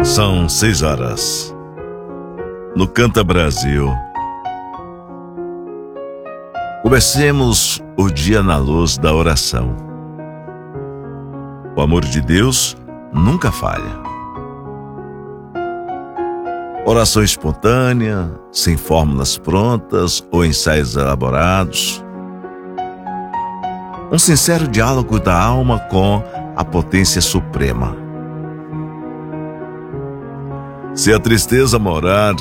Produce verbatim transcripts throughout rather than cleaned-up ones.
São seis horas. No Canta Brasil. Comecemos o dia na luz da oração. O amor de Deus nunca falha. Oração espontânea, sem fórmulas prontas ou ensaios elaborados. Um sincero diálogo da alma com a potência suprema. Se a tristeza morar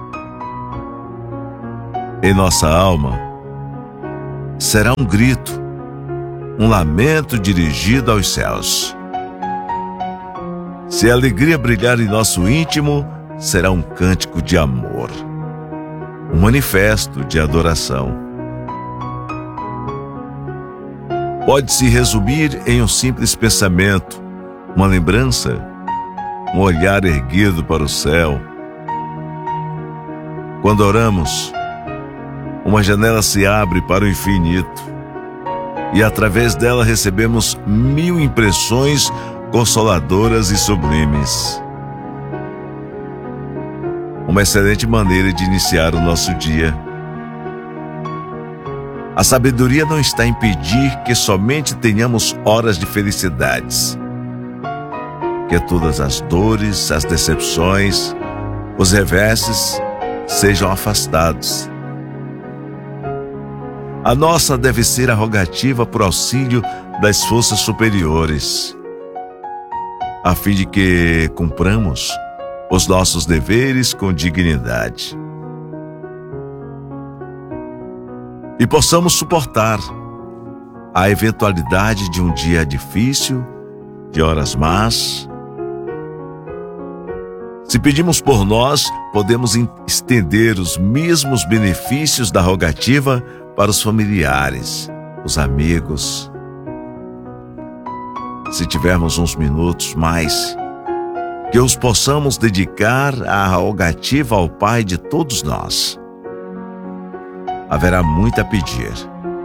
em nossa alma, será um grito, um lamento dirigido aos céus. Se a alegria brilhar em nosso íntimo, será um cântico de amor, um manifesto de adoração. Pode-se resumir em um simples pensamento, uma lembrança, um olhar erguido para o céu. Quando oramos, uma janela se abre para o infinito e através dela recebemos mil impressões consoladoras e sublimes. Uma excelente maneira de iniciar o nosso dia. A sabedoria não está em pedir que somente tenhamos horas de felicidades, que todas as dores, as decepções, os reveses sejam afastados. A nossa deve ser a rogativa por auxílio das forças superiores, a fim de que cumpramos os nossos deveres com dignidade e possamos suportar a eventualidade de um dia difícil, de horas más. Se pedimos por nós, podemos estender os mesmos benefícios da rogativa para os familiares, os amigos. Se tivermos uns minutos mais, que os possamos dedicar à rogativa ao Pai de todos nós. Haverá muito a pedir.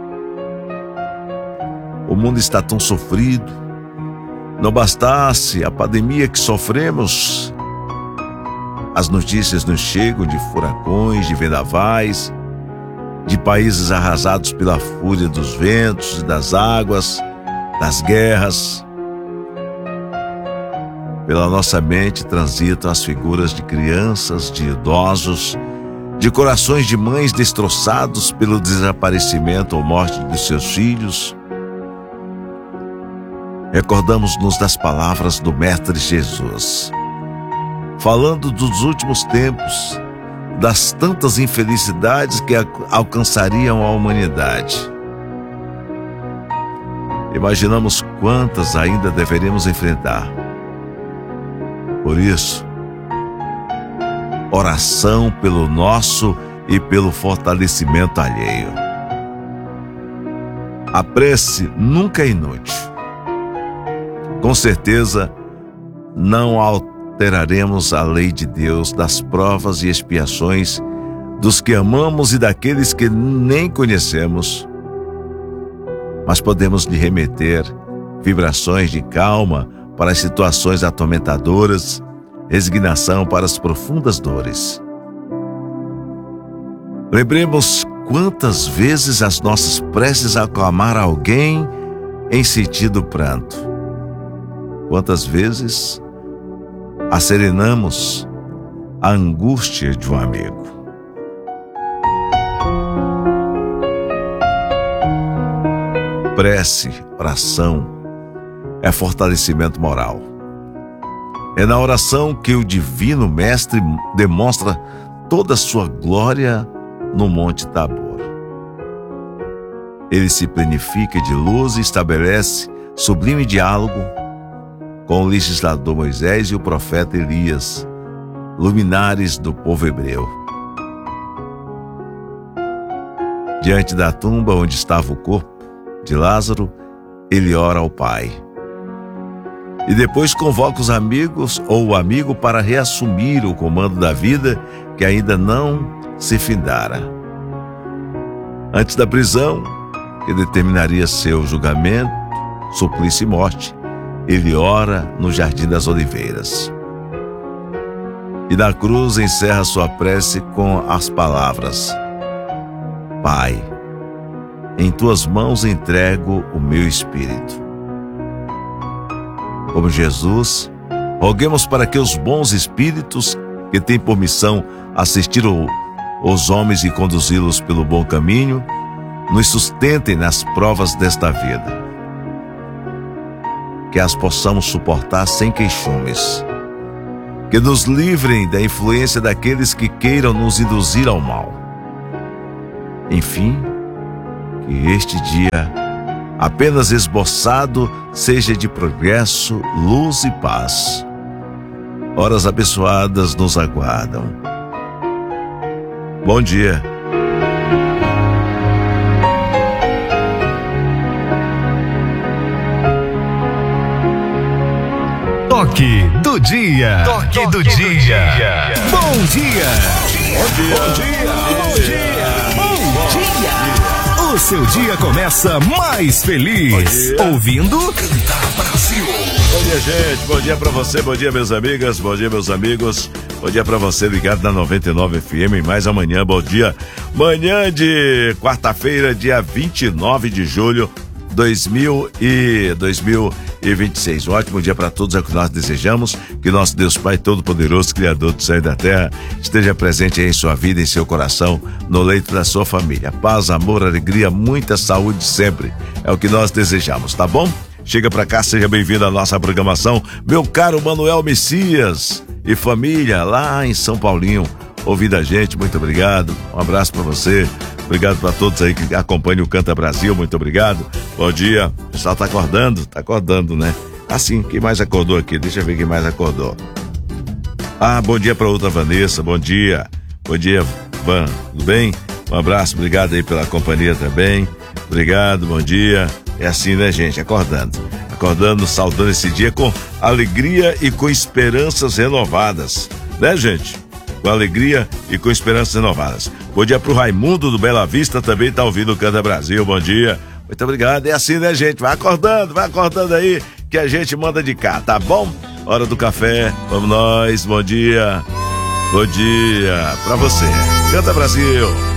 O mundo está tão sofrido. Não bastasse a pandemia que sofremos, as notícias nos chegam de furacões, de vendavais, de países arrasados pela fúria dos ventos e das águas, das guerras. Pela nossa mente transitam as figuras de crianças, de idosos, de corações de mães destroçados pelo desaparecimento ou morte de seus filhos. Recordamos-nos das palavras do Mestre Jesus, falando dos últimos tempos, das tantas infelicidades que alcançariam a humanidade. Imaginamos quantas ainda deveremos enfrentar. Por isso, oração pelo nosso e pelo fortalecimento alheio. A prece nunca é inútil. Com certeza, não alteraremos a lei de Deus das provas e expiações dos que amamos e daqueles que nem conhecemos. Mas podemos lhe remeter vibrações de calma para as situações atormentadoras, resignação para as profundas dores. Lembremos quantas vezes as nossas preces acalmaram alguém em sentido pranto. Quantas vezes acerenamos a angústia de um amigo. Prece, oração, é fortalecimento moral. É na oração que o Divino Mestre demonstra toda a sua glória no Monte Tabor. Ele se plenifica de luz e estabelece sublime diálogo com o legislador Moisés e o profeta Elias, luminares do povo hebreu. Diante da tumba onde estava o corpo de Lázaro, ele ora ao Pai. E depois convoca os amigos ou o amigo para reassumir o comando da vida que ainda não se findara. Antes da prisão, que determinaria seu julgamento, suplício e morte, ele ora no Jardim das Oliveiras. E na cruz encerra sua prece com as palavras: Pai, em tuas mãos entrego o meu espírito. Como Jesus, roguemos para que os bons espíritos que têm por missão assistir os homens e conduzi-los pelo bom caminho, nos sustentem nas provas desta vida. Que as possamos suportar sem queixumes. Que nos livrem da influência daqueles que queiram nos induzir ao mal. Enfim, que este dia, apenas esboçado, seja de progresso, luz e paz. Horas abençoadas nos aguardam. Bom dia. Toque do dia. Toque do dia. Bom dia. Bom dia. Bom dia. Bom dia. Bom dia. O seu dia começa mais feliz. Ouvindo Cantar Brasil. Bom dia, gente. Bom dia pra você. Bom dia, minhas amigas. Bom dia, meus amigos. Bom dia pra você ligado na noventa e nove F M. Mais amanhã. Bom dia. Manhã de quarta-feira, dia vinte e nove de julho de dois mil e vinte e seis. Um ótimo dia para todos, é o que nós desejamos. Que nosso Deus Pai Todo-Poderoso, Criador do céu e da terra, esteja presente aí em sua vida, em seu coração, no leito da sua família. Paz, amor, alegria, muita saúde sempre. É o que nós desejamos, tá bom? Chega pra cá, seja bem-vindo à nossa programação. Meu caro Manuel Messias e família lá em São Paulinho, ouvindo a gente, muito obrigado. Um abraço para você. Obrigado para todos aí que acompanham o Canta Brasil, muito obrigado. Bom dia. O pessoal tá acordando? Tá acordando, né? Assim, quem mais acordou aqui? Deixa eu ver quem mais acordou. Ah, bom dia para outra Vanessa, bom dia. Bom dia, Van, tudo bem? Um abraço, obrigado aí pela companhia também. Obrigado, bom dia. É assim, né, gente? Acordando. Acordando, saudando esse dia com alegria e com esperanças renovadas. Né, gente? Com alegria e com esperanças renovadas. Bom dia pro Raimundo do Bela Vista, também tá ouvindo o Canta Brasil, bom dia. Muito obrigado, é assim, né, gente? Vai acordando, vai acordando aí, que a gente manda de cá, tá bom? Hora do café, vamos nós, bom dia. Bom dia pra você. Canta Brasil.